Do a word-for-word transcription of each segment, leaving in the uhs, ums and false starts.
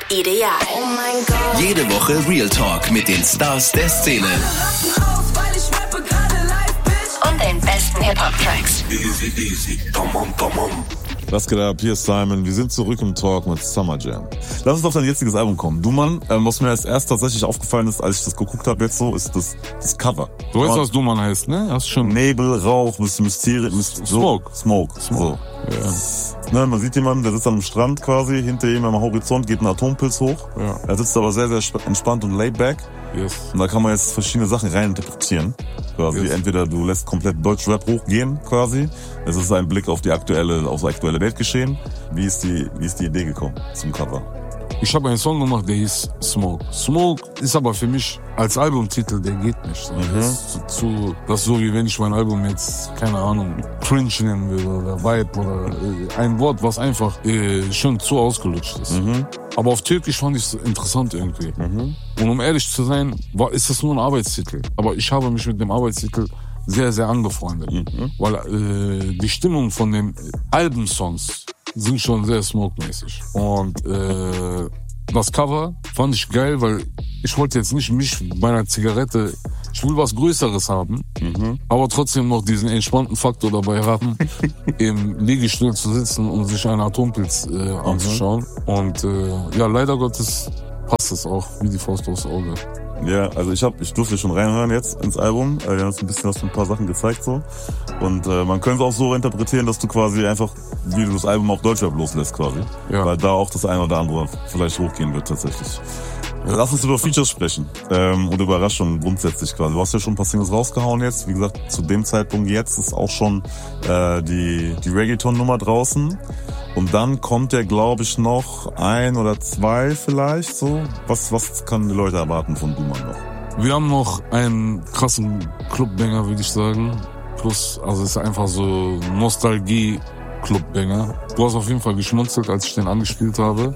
Ideal. Oh mein Gott. Jede Woche Real Talk mit den Stars der Szene. Und den besten Hip-Hop-Tracks. Easy, easy, come on, come on. Was geht ab? Hier ist Simon. Wir sind zurück im Talk mit Summer Jam. Lass uns auf dein jetziges Album kommen. Duman, ähm, was mir als erst tatsächlich aufgefallen ist, als ich das geguckt habe jetzt so, ist das, das Cover. Du weißt, was Duman heißt, ne? Hast schon Nebel, Rauch, bisschen Mysterie, Myst- so. Smoke. Smoke. Smoke. So. Ja. Ne, man sieht jemanden, der sitzt am Strand quasi, hinter ihm am Horizont geht ein Atompilz hoch. Ja. Er sitzt aber sehr, sehr entspannt und laid back. Yes. Und da kann man jetzt verschiedene Sachen reininterpretieren. Quasi. Yes. Entweder du lässt komplett Deutschrap hochgehen, quasi. Es ist ein Blick auf die aktuelle, auf das aktuelle Weltgeschehen. Wie ist die, wie ist die Idee gekommen zum Cover? Ich habe einen Song gemacht, der hieß Smoke. Smoke ist aber für mich als Albumtitel, der geht nicht. So. Mhm. Das, ist zu, zu, das ist so, wie wenn ich mein Album jetzt, keine Ahnung, Cringe nennen würde oder Vibe oder äh, ein Wort, was einfach äh, schon zu ausgelutscht ist. Mhm. Aber auf Türkisch fand ich es interessant irgendwie. Mhm. Und um ehrlich zu sein, war, ist das nur ein Arbeitstitel. Aber ich habe mich mit dem Arbeitstitel sehr, sehr angefreundet. Mhm. Weil äh, die Stimmung von den Albumsongs sind schon sehr smoke-mäßig. Und äh, das Cover fand ich geil, weil ich wollte jetzt nicht mich bei einer Zigarette, ich will was Größeres haben, mhm. aber trotzdem noch diesen entspannten Faktor dabei haben, im Liegestuhl zu sitzen und sich einen Atompilz äh, anzuschauen. Mhm. Und äh, ja, leider Gottes passt es auch wie die Faust aufs Auge. Ja, also ich hab, ich durfte schon reinhören jetzt ins Album. Wir haben uns ein bisschen was von ein paar Sachen gezeigt so. Und äh, man könnte es auch so interpretieren, dass du quasi einfach, wie du das Album auf Deutschrap loslässt quasi. Ja. Weil da auch das eine oder andere vielleicht hochgehen wird tatsächlich. Lass uns über Features sprechen ähm, und Überraschungen grundsätzlich quasi. Du hast ja schon ein paar Singles rausgehauen jetzt. Wie gesagt, zu dem Zeitpunkt jetzt ist auch schon äh, die die Reggaeton-Nummer draußen. Und dann kommt ja, glaube ich, noch ein oder zwei vielleicht so. Was was können die Leute erwarten von Duman noch? Wir haben noch einen krassen Clubbanger, würde ich sagen. Plus, also es ist einfach so Nostalgie-Clubbanger. Du hast auf jeden Fall geschmunzelt, als ich den angespielt habe.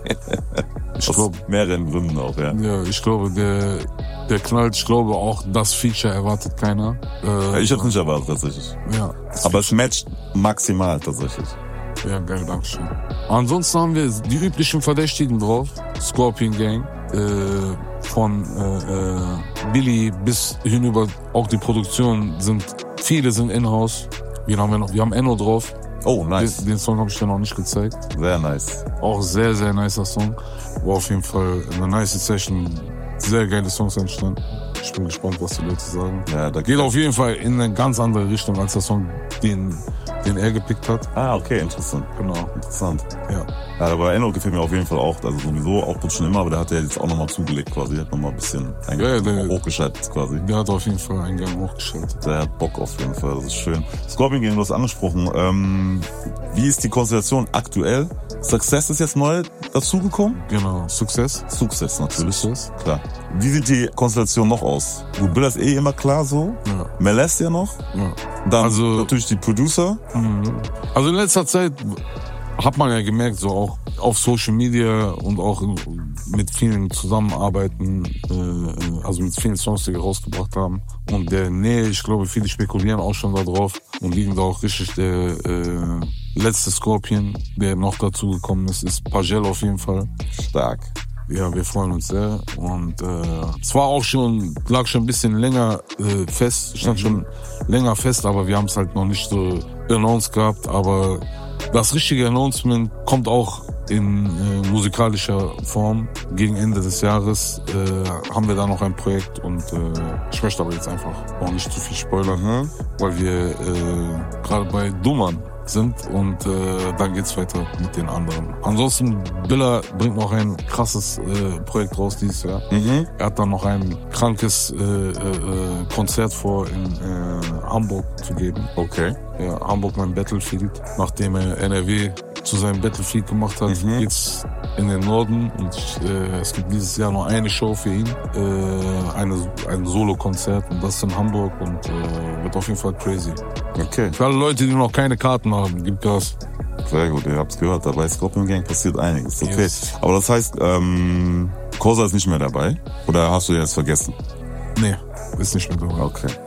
Ich Aus glaub, mehreren Gründen auch, ja. Ja, ich glaube, der der knallt. Ich glaube auch, das Feature erwartet keiner. Äh, ich hätte nicht erwartet tatsächlich. Ja. Aber es matcht maximal tatsächlich. Ja, geil, dankeschön. Ansonsten haben wir die üblichen Verdächtigen drauf. Scorpion Gang, äh, von äh, äh, Billy bis hinüber, auch die Produktion sind, viele sind in-house. Wir haben ja noch, wir haben Enno drauf. Oh, nice. Den, den Song habe ich dir noch nicht gezeigt. Sehr nice. Auch sehr, sehr nicer Song. War auf jeden Fall eine nice Session. Sehr geile Songs entstanden. Ich bin gespannt, was die Leute sagen. Ja, da geht auf jeden Fall in eine ganz andere Richtung als der Song, den, den er gepickt hat. Ah, okay, interessant. Genau. Interessant. Ja. Ja, aber Enno gefällt mir auf jeden Fall auch. Also sowieso auch schon immer, aber der hat ja jetzt auch nochmal zugelegt quasi. Der hat nochmal ein bisschen ja, der, hochgeschaltet quasi. Der hat auf jeden Fall einen Gang hochgeschaltet. Der hat Bock auf jeden Fall, das ist schön. Scorpion Gang, du hast angesprochen. Ähm, wie ist die Konstellation aktuell? Success ist jetzt neu dazugekommen? Genau, Success. Success natürlich. Success. Klar. Wie sieht die Konstellation noch aus? Gut, Bill ist eh immer klar so. Ja. Melestia noch. Ja. Dann also, natürlich die Producer. Also in letzter Zeit hat man ja gemerkt, so auch auf Social Media und auch mit vielen Zusammenarbeiten, äh, also mit vielen Songs, die wir rausgebracht haben. Und der Nähe, ich glaube, viele spekulieren auch schon da drauf und liegen da auch richtig. Der äh, letzte Scorpion, der noch dazu gekommen ist, ist Pagel auf jeden Fall. Stark. Ja, wir freuen uns sehr. Und äh, es war auch schon, lag schon ein bisschen länger äh, fest, stand mhm. schon länger fest, aber wir haben es halt noch nicht so announced gehabt. Aber das richtige Announcement kommt auch in äh, musikalischer Form. Gegen Ende des Jahres äh, haben wir da noch ein Projekt und äh, ich möchte aber jetzt einfach auch nicht zu viel spoilern, mhm. weil wir äh, gerade bei Duman sind und äh, dann geht's weiter mit den anderen. Ansonsten, Billa bringt noch ein krasses äh, Projekt raus dieses Jahr. Mhm. Er hat dann noch ein krankes äh, äh, Konzert vor in äh, Hamburg zu geben. Okay. Ja, Hamburg mein Battlefield. Nachdem er N R W zu seinem Battlefield gemacht hat, mhm. geht's in den Norden und äh, es gibt dieses Jahr noch eine Show für ihn, äh, eine, ein Solo-Konzert und das in Hamburg und äh, wird auf jeden Fall crazy. Okay. Für alle Leute, die noch keine Karten haben, gibt Gas. Sehr gut, ihr habt's gehört, bei Scorpion Gang passiert einiges. Okay, yes. Aber das heißt, ähm, Kosa ist nicht mehr dabei? Oder hast du ihn jetzt vergessen? Nee, ist nicht mehr dabei. Okay.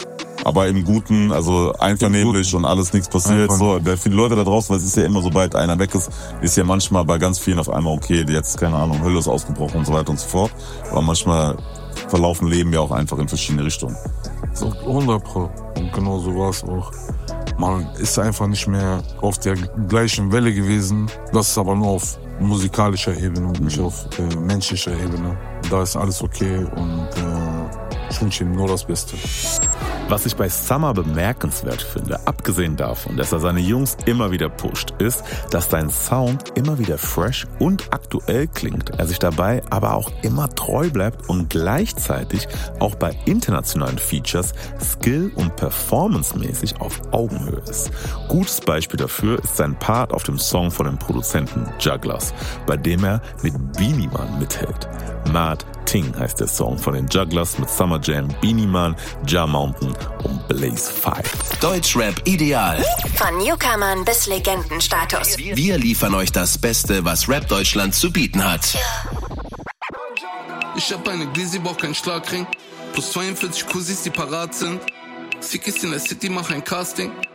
Aber im Guten, also einvernehmlich und alles, nichts passiert. So, der, viele Leute da draußen, weil es ist ja immer, sobald einer weg ist, ist ja manchmal bei ganz vielen auf einmal okay, jetzt, keine Ahnung, Hölle ist ausgebrochen und so weiter und so fort. Aber manchmal verlaufen Leben ja auch einfach in verschiedene Richtungen. So. hundert Pro. Und genau so war es auch. Man ist einfach nicht mehr auf der gleichen Welle gewesen. Das ist aber nur auf musikalischer Ebene und nicht auf äh, menschlicher Ebene. Da ist alles okay und äh, ich wünsche ihm nur das Beste. Was ich bei Summer bemerkenswert finde, abgesehen davon, dass er seine Jungs immer wieder pusht, ist, dass sein Sound immer wieder fresh und aktuell klingt. Er sich dabei aber auch immer treu bleibt und gleichzeitig auch bei internationalen Features skill- und performancemäßig auf Augenhöhe ist. Gutes Beispiel dafür ist sein Part auf dem Song von dem Produzenten Jugglers, bei dem er mit Beenie Man mithält. Mad Ting heißt der Song von den Jugglers mit Summer Jam, Beenie Man, Ja Mountain und Blaze five. Deutschrap ideal. Von Newcomern bis Legendenstatus. Wir liefern euch das Beste, was Rap Deutschland zu bieten hat. Ich hab eine Glizzy, brauch keinen Schlagring. Plus zweiundvierzig Cousins, die parat sind. Sickies in der City, mach ein Casting.